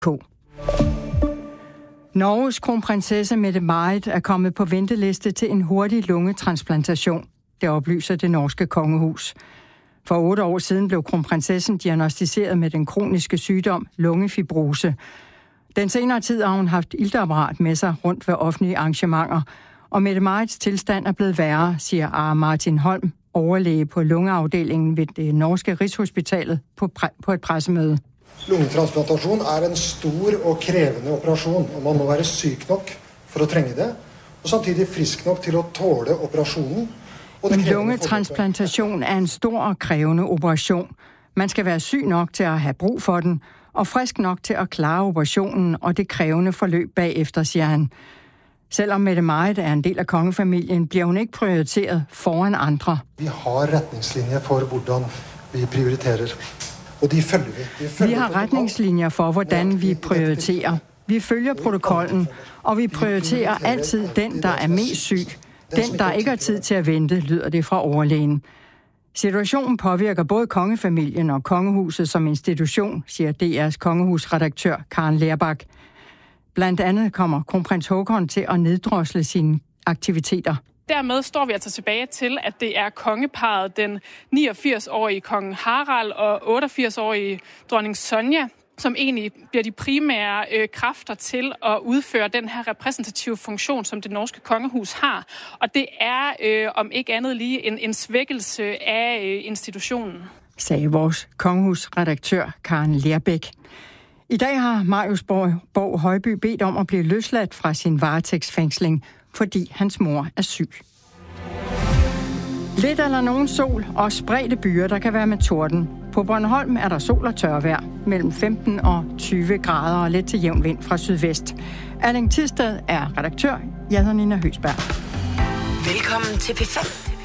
Norges kronprinsesse Mette-Marit er kommet på venteliste til en hurtig lungetransplantation. Det oplyser det norske kongehus. For 8 år siden blev kronprinsessen diagnosticeret med den kroniske sygdom lungefibrose. Den senere tid har hun haft iltapparat med sig rundt ved offentlige arrangementer, og Mette-Marits tilstand er blevet værre, siger Are Martin Holm, overlæge på lungeafdelingen ved det norske Rigshospitalet på et pressemøde. Lungetransplantation er en stor og krævende operasjon, og man må være syk nok for at trænge det, og samtidig frisk nok til at tåle operationen. En lungetransplantation er en stor og krævende operation. Man skal være syg nok til at have brug for den, og frisk nok til at klare operationen og det krævende forløb bagefter, siger han. Selvom Mette-Marit er en del af kongefamilien, bliver hun ikke prioriteret foran andre. Vi har retningslinjer for, hvordan vi prioriterer. Og de følger vi. Vi har retningslinjer for, hvordan vi prioriterer. Vi følger protokollen, og vi prioriterer altid den, der er mest syg. Den, der ikke har tid til at vente, lyder det fra overlægen. Situationen påvirker både kongefamilien og kongehuset som institution, siger DR's kongehusredaktør Karen Lerbak. Blandt andet kommer kronprins Haakon til at neddrosle sine aktiviteter. Dermed står vi altså tilbage til, at det er kongeparret, den 89-årige kong Harald og 88-årige dronning Sonja, som egentlig bliver de primære kræfter til at udføre den her repræsentative funktion, som det norske kongehus har. Og det er om ikke andet lige en svækkelse af institutionen, sagde vores kongehusredaktør Karen Lerbæk. I dag har Marius Borg Højby bedt om at blive løsladt fra sin varetægtsfængsling, fordi hans mor er syg. Lidt eller nogen sol og spredte byer, der kan være med torden. På Bornholm er der sol og tørvejr, mellem 15 og 20 grader og let til jævn vind fra sydvest. Erling Thisted er redaktør. Jeg hedder Nina Høsberg. Velkommen til P5.